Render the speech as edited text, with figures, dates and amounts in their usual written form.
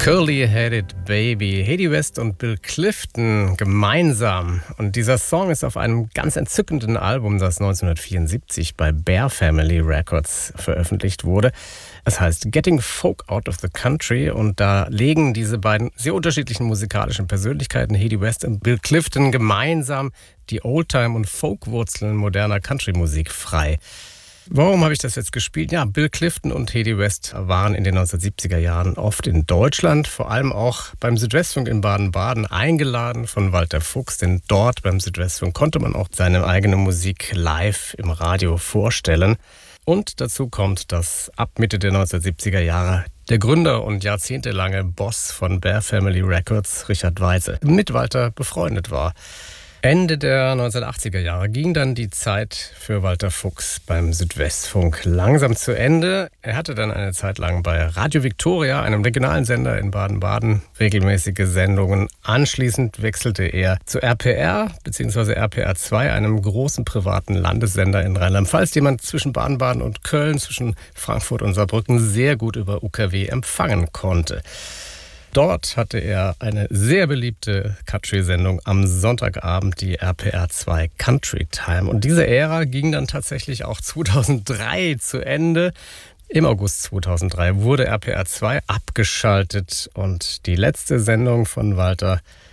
Curly-Headed Baby, Hedy West und Bill Clifton gemeinsam. Und dieser Song ist auf einem ganz entzückenden Album, das 1974 bei Bear Family Records veröffentlicht wurde. Es heißt Getting Folk Out of the Country und da legen diese beiden sehr unterschiedlichen musikalischen Persönlichkeiten, Hedy West und Bill Clifton, gemeinsam die Oldtime- und Folkwurzeln moderner Country-Musik frei. Warum habe ich das jetzt gespielt? Ja, Bill Clifton und Hedy West waren in den 1970er Jahren oft in Deutschland, vor allem auch beim Südwestfunk in Baden-Baden eingeladen von Walter Fuchs, denn dort beim Südwestfunk konnte man auch seine eigene Musik live im Radio vorstellen. Und dazu kommt, dass ab Mitte der 1970er Jahre der Gründer und jahrzehntelange Boss von Bear Family Records, Richard Weise, mit Walter befreundet war. Ende der 1980er Jahre ging dann die Zeit für Walter Fuchs beim Südwestfunk langsam zu Ende. Er hatte dann eine Zeit lang bei Radio Victoria, einem regionalen Sender in Baden-Baden, regelmäßige Sendungen. Anschließend wechselte er zu RPR bzw. RPR 2, einem großen privaten Landessender in Rheinland-Pfalz, den man zwischen Baden-Baden und Köln, zwischen Frankfurt und Saarbrücken sehr gut über UKW empfangen konnte. Dort hatte er eine sehr beliebte Country-Sendung am Sonntagabend, die RPR 2 Country Time. Und diese Ära ging dann tatsächlich auch 2003 zu Ende. Im August 2003 wurde RPR 2 abgeschaltet und die letzte Sendung von Walter